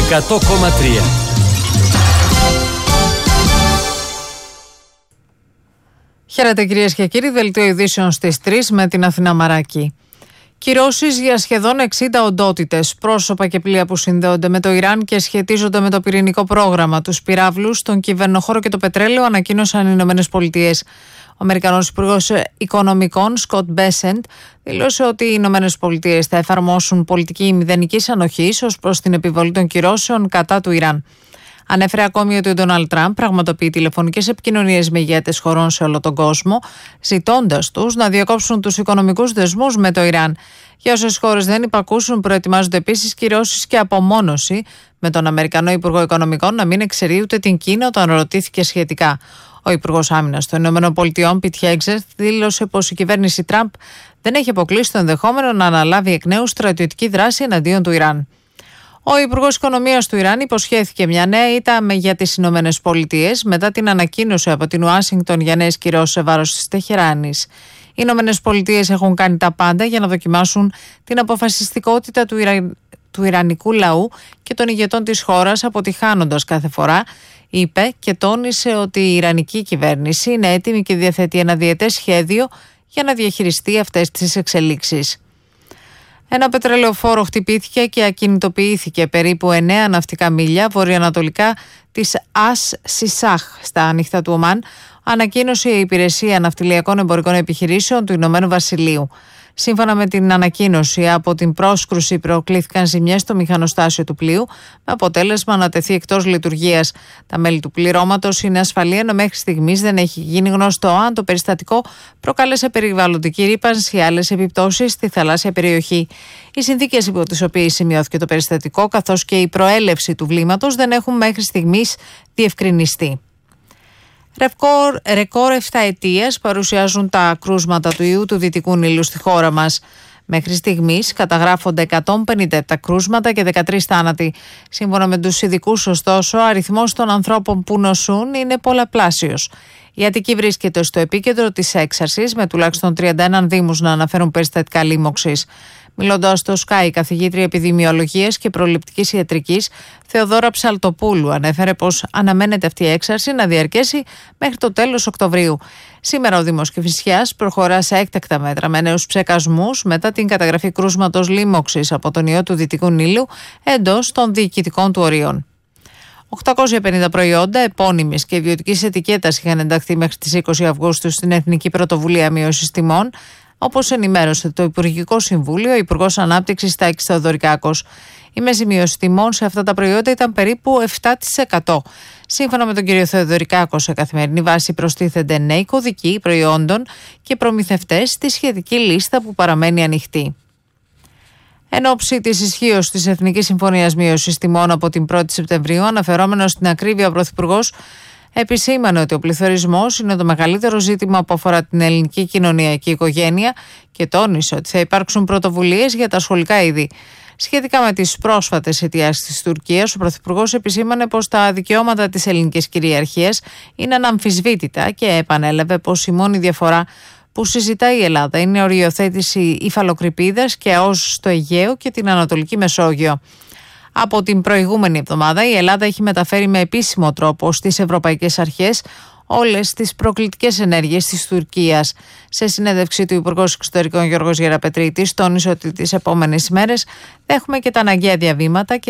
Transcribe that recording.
100,3. Χαίρετε κυρίες και κύριοι, δελτίο ειδήσεων στις 3 με την Αθηνά Μαράκη. Κυρώσεις για σχεδόν 60 οντότητες, πρόσωπα και πλοία που συνδέονται με το Ιράν και σχετίζονται με το πυρηνικό πρόγραμμα, τους πυράβλους, τον κυβερνοχώρο και το πετρέλαιο, ανακοίνωσαν οι Ηνωμένες Πολιτείες. Ο Αμερικανός Υπουργός Οικονομικών, Σκοτ Μπέσεντ, δήλωσε ότι οι Ηνωμένες Πολιτείες θα εφαρμόσουν πολιτική μηδενικής ανοχής ως προς την επιβολή των κυρώσεων κατά του Ιράν. Ανέφερε ακόμη ότι ο Ντόναλντ Τραμπ πραγματοποιεί τηλεφωνικές επικοινωνίες με ηγέτες χωρών σε όλο τον κόσμο, ζητώντας τους να διακόψουν τους οικονομικούς δεσμούς με το Ιράν. Για όσες χώρες δεν υπακούσουν, προετοιμάζονται επίσης κυρώσεις και απομόνωση, με τον Αμερικανό Υπουργό Οικονομικών να μην εξαιρεί ούτε την Κίνα όταν ρωτήθηκε σχετικά. Ο Υπουργός Άμυνας των ΗΠΑ, Πιτ Χέγκσετ, δήλωσε πως η κυβέρνηση Τραμπ δεν έχει αποκλείσει το ενδεχόμενο να αναλάβει εκ νέου στρατιωτική δράση εναντίον του Ιράν. Ο Υπουργός Οικονομίας του Ιράν υποσχέθηκε μια νέα ήττα για τις Ηνωμένες Πολιτείες μετά την ανακοίνωση από την Ουάσιγκτον για νέες κυρώσεις σε βάρος της Τεχεράνης. Οι Ηνωμένες Πολιτείες έχουν κάνει τα πάντα για να δοκιμάσουν την αποφασιστικότητα του Ιρανικού λαού και των ηγετών της χώρας, αποτυχάνοντας κάθε φορά, είπε, και τόνισε ότι η Ιρανική κυβέρνηση είναι έτοιμη και διαθέτει ένα διετές σχέδιο για να διαχειριστεί αυτές τις εξελίξεις. Ένα πετρελαιοφόρο χτυπήθηκε και ακινητοποιήθηκε περίπου 9 ναυτικά μίλια βορειοανατολικά της Ας Σισάχ στα νύχτα του Ομάν, ανακοίνωσε η Υπηρεσία Ναυτιλιακών Εμπορικών Επιχειρήσεων του Ηνωμένου Βασιλείου. Σύμφωνα με την ανακοίνωση, από την πρόσκρουση προκλήθηκαν ζημιές στο μηχανοστάσιο του πλοίου, με αποτέλεσμα να τεθεί εκτός λειτουργίας. Τα μέλη του πληρώματος είναι ασφαλή, ενώ μέχρι στιγμής δεν έχει γίνει γνωστό αν το περιστατικό προκάλεσε περιβαλλοντική ρύπανση ή άλλες επιπτώσεις στη θαλάσσια περιοχή. Οι συνθήκες υπό τις οποίες σημειώθηκε το περιστατικό, καθώς και η προέλευση του βλήματος, δεν έχουν μέχρι στιγμής διευκρινιστεί. Ρεκόρ 7 ετίας παρουσιάζουν τα κρούσματα του ιού του Δυτικού Νείλου στη χώρα μας. Μέχρι στιγμής καταγράφονται 157 κρούσματα και 13 θάνατοι. Σύμφωνα με τους ειδικούς, ωστόσο, ο αριθμός των ανθρώπων που νοσούν είναι πολλαπλάσιος. Η Αττική βρίσκεται στο επίκεντρο της έξαρσης, με τουλάχιστον 31 δήμους να αναφέρουν περιστατικά λίμωξης. Μιλώντας στο Sky, η καθηγήτρια επιδημιολογίας και προληπτικής ιατρικής Θεοδόρα Ψαλτοπούλου ανέφερε πως αναμένεται αυτή η έξαρση να διαρκέσει μέχρι το τέλος Οκτωβρίου. Σήμερα ο Δήμος Κηφισιάς προχωρά σε έκτακτα μέτρα με νέους ψεκασμούς μετά την καταγραφή κρούσματος λίμωξης από τον ιό του Δυτικού Νείλου εντός των διοικητικών του ορίων. 850 προϊόντα επώνυμης και ιδιωτικής ετικέτας είχαν ενταχθεί μέχρι τις 20 Αυγούστου στην Εθνική Πρωτοβουλία Μείωσης Τιμών, όπως ενημέρωσε το Υπουργικό Συμβούλιο, ο Υπουργός Ανάπτυξης Τάκης Θεοδωρικάκος. Η μέση μείωση τιμών σε αυτά τα προϊόντα ήταν περίπου 7%. Σύμφωνα με τον κύριο Θεοδωρικάκο, σε καθημερινή βάση προστίθενται νέοι κωδικοί προϊόντων και προμηθευτές στη σχετική λίστα που παραμένει ανοιχτή. Εν ώψη της ισχύως της Εθνικής Συμφωνίας Μείωσης Τιμών από την 1η Σεπτεμβρίου, αναφερόμενος στην ακρίβεια, ο Πρωθυπουργός επισήμανε ότι ο πληθωρισμός είναι το μεγαλύτερο ζήτημα που αφορά την ελληνική κοινωνία και οικογένεια και τόνισε ότι θα υπάρξουν πρωτοβουλίες για τα σχολικά είδη. Σχετικά με τις πρόσφατες αιτιάσεις της Τουρκίας, ο Πρωθυπουργός επισήμανε πως τα δικαιώματα της ελληνικής κυριαρχίας είναι αναμφισβήτητα και επανέλαβε πως η μόνη διαφορά που συζητάει η Ελλάδα είναι η οριοθέτηση υφαλοκρηπίδας και ΑΟΣ στο Αιγαίο και την Ανατολική Μεσόγειο. Από την προηγούμενη εβδομάδα η Ελλάδα έχει μεταφέρει με επίσημο τρόπο στις ευρωπαϊκές αρχές όλες τις προκλητικές ενέργειες της Τουρκίας. Σε συνέντευξη του Υπουργός Εξωτερικών Γιώργος Γεραπετρίτης τόνισε ότι τις επόμενες ημέρες θα έχουμε και τα αναγκαία διαβήματα και